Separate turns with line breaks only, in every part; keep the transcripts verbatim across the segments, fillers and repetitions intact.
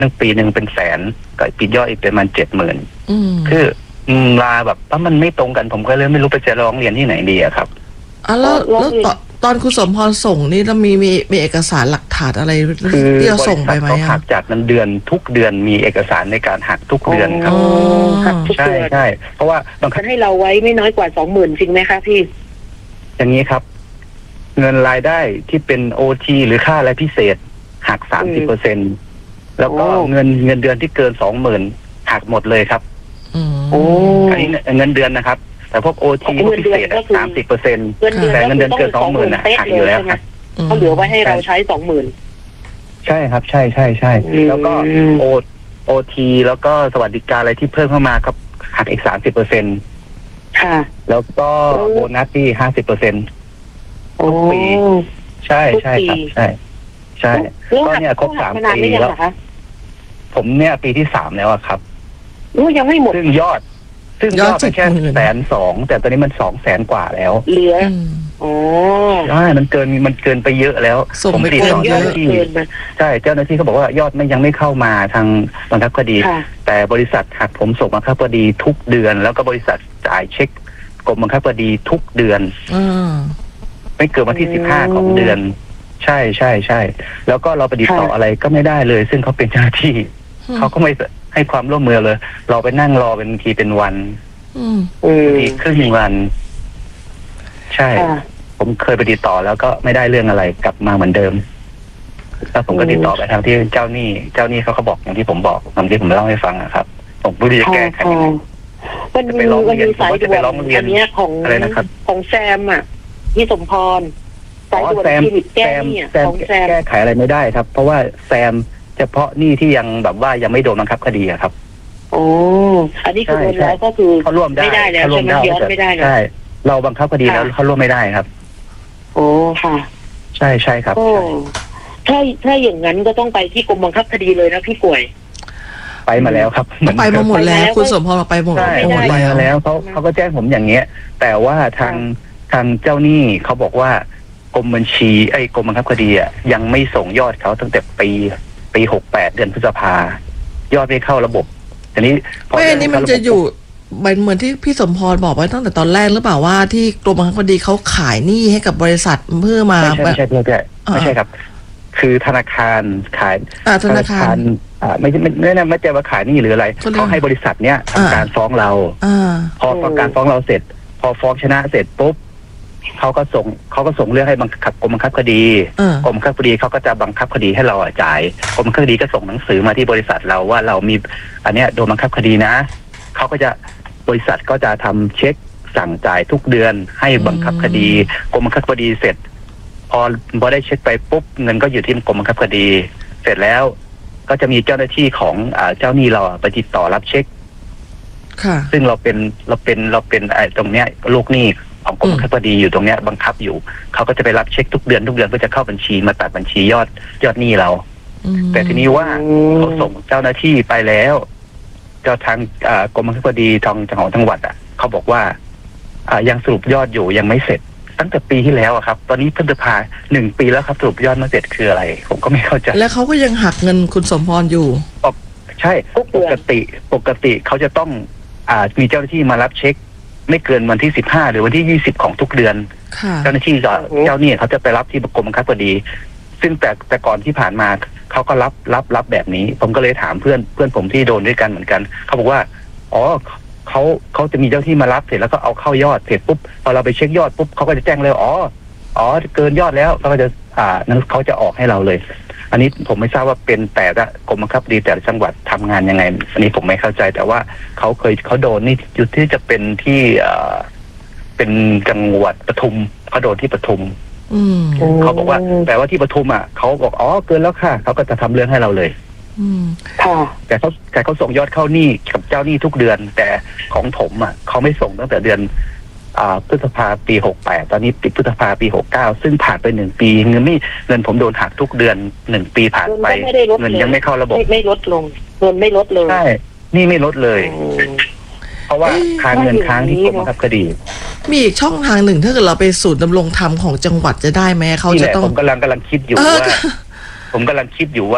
หนึ่งปีหนึ่งเป็นแสนก็ปียอดอีกประมาณเจ็ดหมื่นคือลาแบบถ้ามันไม่ตรงกันผมก็เลยไม่รู้ไปจะร้องเรียนที่ไหนดีอะครับ
อ่ะแล้วแล้วตอนตอนคุณสมพรส่งนี่เรามีมีมีเอกสารหลักฐานอะไรที่เราส่งไปไหม
เขาหักจากเงินเดือนทุกเดือนมีเอกสารในการหักทุกเดือนครับใช่ใช่เพราะว่าบางครั้ง
ให้เราไว้ไม่น้อยกว่าสองหมื่นจริงไหมคะพี่
อย่างนี้ครับเงินรายได้ที่เป็นโอทีหรือค่าอะไรพิเศษหักสามสิบเปอร์เซ็นต์แล้วก็เงินเงินเดือนที่เกินสองหมื่นหักหมดเลยครับอันนี้เงินเดือนนะครับแต่พวกโอทีพิเศษสามสิบเปอร์เซ็นต์แต่เงินเดือนเกินสองหมื่นหักอยู่แล้วครับ
เขาเหลือไว้ให้เราใช้สองหมื่น
ใช่ครับใช่ใช่ใช่แล้วก็โอโอทีแล้วก็สวัสดิการอะไรที่เพิ่มเข้ามาครับหักอีกสามสิบเปอร์เซ็นต์
ค่ะ
แล้วก็โบนัสที่ห้าสิบเปอร์เซ็นต์ทุกปีใช่ใช่ครับใช่ใช่ก็เนี่ยครบสามปีแล้วผมเนี่ยปีที่สามแล้วครับ
ยังไม่หมด
ซึ่งยอดซึ่งยอดแค่แสนสองแต่ตอนนี้มันสองแสนกว่าแล้ว
เหลือโอ้
ใช่มันเกินมันเกินไปเยอะแล้ว
ผมติดต่อเจ้าหน้าที่
ใช่เจ้าหน้าที่เขาบอกว่ายอดไม่ยังไม่เข้ามาทางบังคับคดีแต่บริษัทหักผมส่งบังคับคดีทุกเดือนแล้วก็บริษัทจ่ายเช็คกรมบังคับคดีทุกเดือนไม่เกินวันที่สิบห้าของเดือนใช่ใช่ใช่แล้วก็เราไปติดต่ออะไรก็ไม่ได้เลยซึ่งเขาเป็นเจ้าหน้าที่เขาก็ไม่ให้ความร่วมมือเลยเราไปนั่งรอเป็นทีเป็นวันทีครึ่งวันใช่ผมเคยไปติดต่อแล้วก็ไม่ได้เรื่องอะไรกลับมาเหมือนเดิมแล้วผมก็ติดต่อไปทางที่เจ้าหนี้เจ้าหนี้เขาก็บอกอย่างที่ผมบอกตามที่ผมเล่าให้ฟังนะครับผมไม่รู้จะแก้ไขยังไง
มันมีมันมีสายด่วนอันนี้ของอะไรนะครับของแซมอ่ะที่สมพร
สายด่วนที่แก้เนี่ยของแซมแก้ไขอะไรไม่ได้ครับเพราะว่าแซมเฉพาะหนี้ที่ยังแบบว่ายังไม่โดนบังคับคดีครับ
โอ้อันนี้คือโดนแล้วก็คือ
เขาร่วมได้
ไม่ได้แล้วใช่ไหมย้อนไม่ได้
ใช่เราบังคับคดีแล้วเขาร่วมไม่ได้ครับ
โอ้ค่ะ
ใช่ใช่ครับ
ถ้าถ้าอย่างนั้นก็ต้องไปที่กรมบังคับคดีเลยนะพี่ป่วย
ไปมาแล้วครับ
ไปมาหมดแล้วคุณสมพรไปหมด
ไปมาแล้วเขาเขาก็แจ้งผมอย่างเงี้ยแต่ว่าทางทางเจ้าหนี้เขาบอกว่ากรมบัญชีไอ้กรมบังคับคดีอ่ะยังไม่ส่งยอดเขาตั้งแต่ปีปีหกแปดเดือนพฤษภายอดไม่เข้าระบบทีนี้
ไม่อันนี้มันจะอยู่เหมือนที่พี่สมพรบอกไว้ตั้งแต่ตอนแรกหรือเปล่าว่าที่กรมบังคับคดีเขาขายหนี้ให้กับบริษัทเพื่อมา
ไม่ใช่ไม่ใช่ไม่ใช่ครับคือธนาคารขาย
ธนาคาร
อ่าไม่ไม่ไม่ไม่ใช่ว่าขายหนี้หรืออะไรเขาให้บริษัทเนี้ยทำการฟ้องเราพอทำการฟ้องเราเสร็จพอฟ้องชนะเสร็จปุ๊บเขาก็ส่งเขาก็ส่งเรื่องให้บังคับกรมบังคับคดีกรมบังคับคดีเขาก็จะบังคับคดีให้เราจ่ายกรมบังคับคดีก็ส่งหนังสือมาที่บริษัทเราว่าเรามีอันเนี้ยโดนบังคับคดีนะเขาก็จะบริษัทก็จะทำเช็คสั่งจ่ายทุกเดือนให้บังคับคดีกรมบังคับคดีเสร็จพอพอได้เช็คไปปุ๊บเงินก็อยู่ที่กรมบังคับคดีเสร็จแล้วก็จะมีเจ้าหน้าที่ของอ่าเจ้าหนี้เราไปติดต่อรับเช็คซึ่งเราเป็นเราเป็นเราเป็นไอ้ตรงเนี้ยลูกหนี้ของกรมบังคับคดีอยู่ตรงเนี้ยบังคับอยู่เขาก็จะไปรับเช็คทุกเดือนทุกเดือนเพื่อจะเข้าบัญชีมาตัดบัญชียอดยอดหนี้เราแต่ทีนี้ว่าเขาส่งเจ้าหน้าที่ไปแล้วเจ้าทางกรมบังคับคดีทางของจังหวัดอ่ะเขาบอกว่ายังสรุปยอดอยู่ยังไม่เสร็จตั้งแต่ปีที่แล้วครับตอนนี้พฤษภาหนึ่งปีแล้วครับสรุปยอดมาเสร็จคืออะไรผมก็ไม่เข้าใจ
แล้วเขาก็ยังหักเงินคุณสมพรอยู่
ใช่ปกติปกติเขาจะต้องอ่ามีเจ้าหน้าที่มารับเช็คไม่เกินวันที่สิบห้าหรือวันที่ยี่สิบของทุกเดือนเจ้าหน้าที่เจ้าเนี่ยเขาจะไปรับที่กรมบังคับคดีซึ่งแต่แต่ก่อนที่ผ่านมาเขาก็รับรับรับแบบนี้ผมก็เลยถามเพื่อนเพื่อนผมที่โดนด้วยกันเหมือนกันเขาบอกว่าอ๋อเขาเขาจะมีเจ้าที่มารับเสร็จแล้วก็เอาเข้ายอดเสร็จปุ๊บพอเราไปเช็คยอดปุ๊บเขาก็จะแจ้งเลยอ๋ออ๋อเกินยอดแล้วเขาก็จะอ่านั้นเขาจะออกให้เราเลยอันนี้ผมไม่ทราบว่าเป็นแต่ละกรมบังคับคดีแต่ละจังหวัดทำงานยังไงอันนี้ผมไม่เข้าใจแต่ว่าเขาเคยเขาโดนนี่จุดที่จะเป็นที่อ่าเป็นจังหวัดปทุมเขาโดนที่ปทุมเขาบอกว่าแต่ว่าที่ปทุมอ่ะเขาบอกอ๋อเกินแล้วค่ะเขาก็จะทำเรื่องให้เราเลยแต่เขาแต่เขาส่งยอดเข้าหนี้กับเจ้าหนี้ทุกเดือนแต่ของผมอ่ะเขาไม่ส่งตั้งแต่เดือนอ่าพฤษภาปีหกแปดตอนนี้ปิดพฤษภาปีหกเก้าซึ่งผ่านไปหนึ่งปีเงินไม่เงินผมโดนหักทุกเดือนหนึ่งปีผ่านไปเงินยังไม่เข้าระบบ
ไม่ลดลงเงินไม่ลดเลย
ใช่นี่ไม่ลดเลยเพราะว่าค้างเงินค้างที่กรมบังคับคดี
มีอีกช่องทางหนึ่งถ้าเกิดเราไปศูนย์ดำรงธรรมของจังหวัดจะได้ไหมเขาจะต้อง
ผมกำลังกำลังคิดอยู่ว่าผมกำลังคิดอยู่ว่า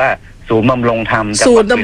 ศูนย์บำรงธรรมจังห
ศู
วัน
ย์
ด